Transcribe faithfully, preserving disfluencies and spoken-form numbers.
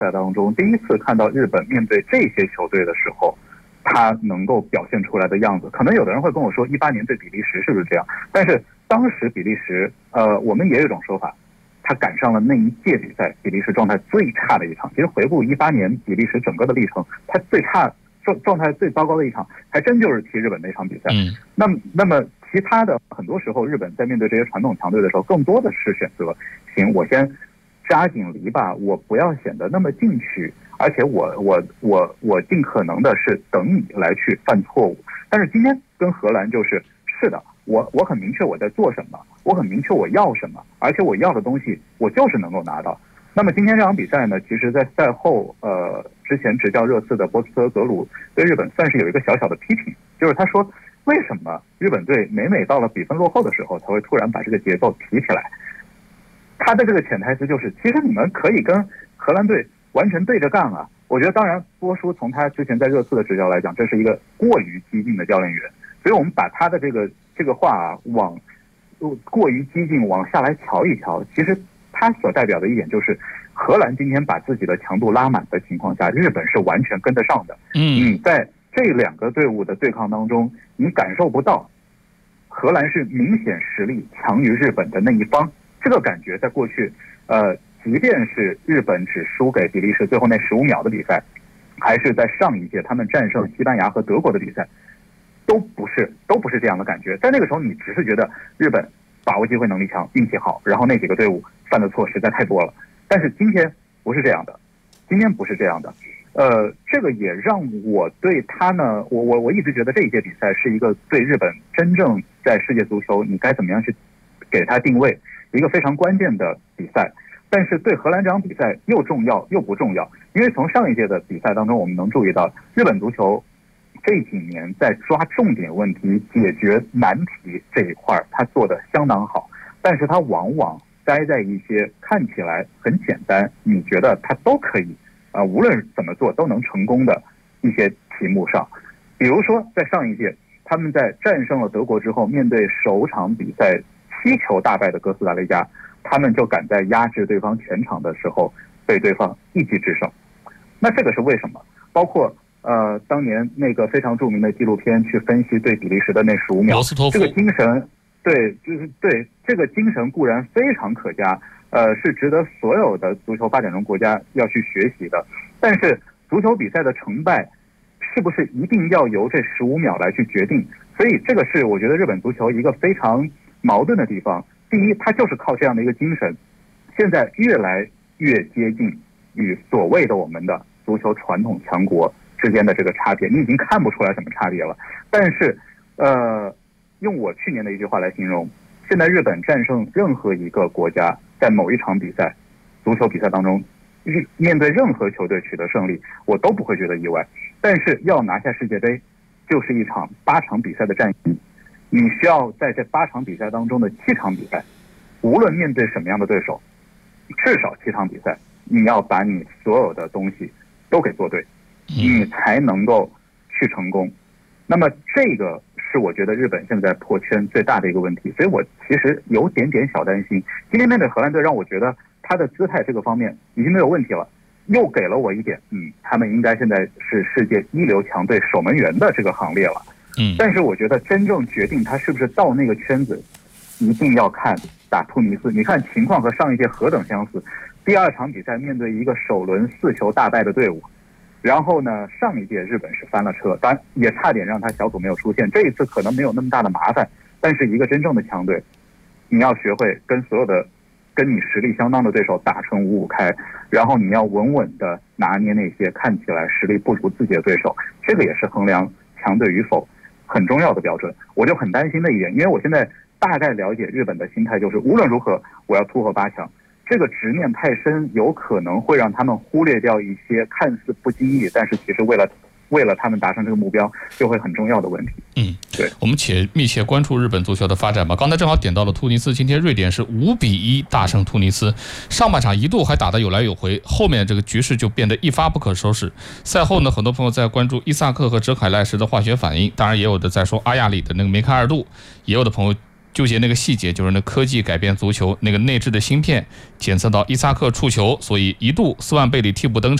赛当中，第一次看到日本面对这些球队的时候，他能够表现出来的样子。可能有的人会跟我说，一八年对比利时是不是这样？但是当时比利时，呃，我们也有一种说法，他赶上了那一届比赛比利时状态最差的一场。其实回顾一八年比利时整个的历程，他最差状状态最糟糕的一场，还真就是踢日本那场比赛。 嗯， 那么那么其他的很多时候，日本在面对这些传统强队的时候，更多的是选择，行，我先扎紧篱笆，我不要显得那么进取，而且我我我我尽可能的是等你来去犯错误。但是今天跟荷兰就是，是的，我我很明确我在做什么，我很明确我要什么，而且我要的东西我就是能够拿到。那么今天这场比赛呢，其实在赛后，呃，之前执教热刺的博斯特格鲁对日本算是有一个小小的批评，就是他说，为什么日本队每每到了比分落后的时候，才会突然把这个节奏提起来？他的这个潜台词就是，其实你们可以跟荷兰队完全对着干啊！我觉得，当然，波叔从他之前在热刺的执教来讲，这是一个过于激进的教练员，所以我们把他的这个这个话啊，往过于激进往下来瞧一瞧，其实他所代表的一点就是，荷兰今天把自己的强度拉满的情况下，日本是完全跟得上的。 嗯， 你在这两个队伍的对抗当中，你感受不到荷兰是明显实力强于日本的那一方。这个感觉在过去，呃，即便是日本只输给比利时最后那十五秒的比赛，还是在上一届他们战胜西班牙和德国的比赛，都不是都不是这样的感觉。在那个时候，你只是觉得日本把握机会能力强，运气好，然后那几个队伍犯的错实在太多了。但是今天不是这样的，今天不是这样的。呃，这个也让我对他呢，我我我一直觉得这一届比赛是一个对日本真正在世界足球你该怎么样去给他定位一个非常关键的比赛。但是对荷兰这场比赛又重要又不重要，因为从上一届的比赛当中，我们能注意到日本足球这几年在抓重点问题、解决难题这一块，他做得相当好，但是他往往待在一些看起来很简单，你觉得他都可以啊、呃，无论怎么做都能成功的一些题目上。比如说在上一届，他们在战胜了德国之后，面对首场比赛七球大败的哥斯达黎加，他们就赶在压制对方全场的时候被对方一击制胜。那这个是为什么？包括呃，当年那个非常著名的纪录片去分析对比利时的那十五秒，这个精神，对，就是对这个精神固然非常可嘉，呃，是值得所有的足球发展中国家要去学习的。但是足球比赛的成败，是不是一定要由这十五秒来去决定？所以这个是我觉得日本足球一个非常矛盾的地方。第一，它就是靠这样的一个精神，现在越来越接近与所谓的我们的足球传统强国之间的这个差别，你已经看不出来什么差别了。但是，呃，用我去年的一句话来形容，现在日本战胜任何一个国家，在某一场比赛，足球比赛当中，面对任何球队取得胜利，我都不会觉得意外。但是要拿下世界杯，就是一场八场比赛的战役。你需要在这八场比赛当中的七场比赛，无论面对什么样的对手，至少七场比赛，你要把你所有的东西都给做对，你才能够去成功。那么这个是我觉得日本现在破圈最大的一个问题，所以我其实有点点小担心。今天面对荷兰队，让我觉得他的姿态这个方面已经没有问题了，又给了我一点，嗯，他们应该现在是世界一流强队守门员的这个行列了。 嗯， 但是我觉得真正决定他是不是到那个圈子，一定要看打突尼斯。你看情况和上一届何等相似，第二场比赛面对一个首轮四球大败的队伍，然后呢，上一届日本是翻了车，当然也差点让他小组没有出现。这一次可能没有那么大的麻烦，但是一个真正的强队，你要学会跟所有的跟你实力相当的对手打成五五开，然后你要稳稳的拿捏那些看起来实力不如自己的对手，这个也是衡量强队与否很重要的标准。我就很担心的一点，因为我现在大概了解日本的心态，就是无论如何我要突破八强。这个执念太深，有可能会让他们忽略掉一些看似不经意，但是其实为了为了他们达成这个目标，就会很重要的问题。 嗯， 对， 我们且密切关注日本足球的发展吧。刚才正好点到了突尼斯，今天瑞典是五比一大胜突尼斯，上半场一度还打得有来有回，后面这个局势就变得一发不可收拾。赛后呢，很多朋友在关注伊萨克和哲凯赖什的化学反应，当然也有的在说阿亚里的那个梅开二度，也有的朋友纠结那个细节，就是那科技改变足球那个内置的芯片检测到伊萨克触球，所以一度斯万贝里替补登场。